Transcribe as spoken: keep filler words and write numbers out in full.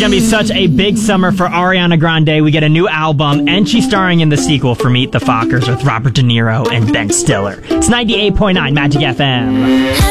going to be such a big summer for Ariana Grande. We get a new album, and she's starring in the sequel for Meet the Fockers with Robert De Niro and Ben Stiller. It's ninety-eight point nine Magic F M.